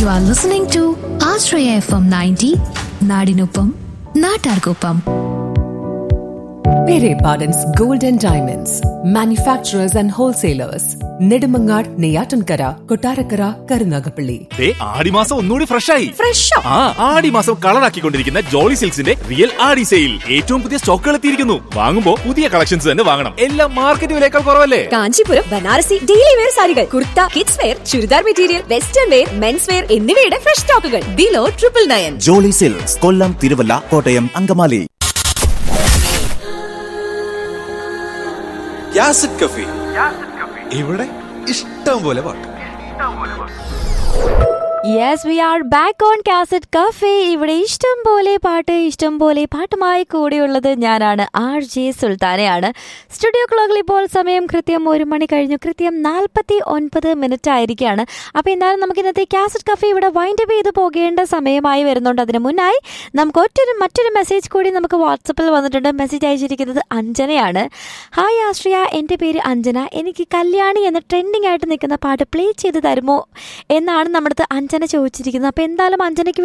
You are listening to Ashraya FM 90, Nadinupam, Natargopam. Pere Pardon's Gold and Diamonds, manufacturers and wholesalers. Nedumangad, Neyyattinkara, Kottarakkara, Karunagappally. ആടിമാസം ഒന്നുകൂടി ഫ്രഷായി. ഫ്രഷോ? ആടിമാസം കളറാക്കിക്കൊണ്ടിരിക്കുന്ന Jolly സിൽക്സിന്റെ real ആടി sale. ഏറ്റവും പുതിയ സ്റ്റോക്കുകൾ എത്തിയിരിക്കുന്നു. വാങ്ങുമ്പോ പുതിയ കളക്ഷൻസ് തന്നെ വാങ്ങണം. എല്ലാം മാർക്കറ്റ് വിലയേക്കാൾ കുറവല്ലേ? കാഞ്ചീപുരം ബനാറസി ഡെയിലി വെയർ സാരികൾ, kurta, kids wear, churidar material, western wear, men's wear എന്നിവയുടെ ഫ്രഷ് സ്റ്റോക്കുകൾ ബിലോ 999. ജോളി സിൽക്സ്, കൊല്ലം, തിരുവല്ല, കോട്ടയം, അങ്കമാലി. യാസിഡ് കഫി, ഇവിടെ ഇഷ്ടം പോലെ പാട്ട്. Yes, we are back on Cassette Cafe. ഇവിടെ ഇഷ്ടം പോലെ പാട്ടുമായി കൂടിയുള്ളത് ഞാനാണ്, RJ സുൽത്താനയാണ്. സ്റ്റുഡിയോ ക്ലോക്കിൽ ഇപ്പോൾ സമയം കൃത്യം 1 മണി കഴിഞ്ഞു, കൃത്യം 49 ആയിരിക്കുകയാണ്. അപ്പോൾ എന്തായാലും നമുക്ക് ഇന്നത്തെ കാസറ്റ് കഫേ ഇവിടെ വൈൻഡ് അപ്പ് ചെയ്ത് പോകേണ്ട സമയമായി വരുന്നുണ്ട്. അതിന് മുന്നായി നമുക്ക് മറ്റൊരു മെസ്സേജ് കൂടി നമുക്ക് വാട്സപ്പിൽ വന്നിട്ടുണ്ട്. മെസ്സേജ് അയച്ചിരിക്കുന്നത് അഞ്ജനയാണ്. ഹായ് ആശ്രിയ, എൻ്റെ പേര് അഞ്ജന. എനിക്ക് കല്യാണി എന്ന ട്രെൻഡിങ് ആയിട്ട് നിൽക്കുന്ന പാട്ട് പ്ലേ ചെയ്ത് തരുമോ എന്നാണ് നമ്മുടെ അഞ്ജന ചോദിച്ചിരിക്കുന്നത്. അപ്പോൾ എന്തായാലും അഞ്ജനയ്ക്ക്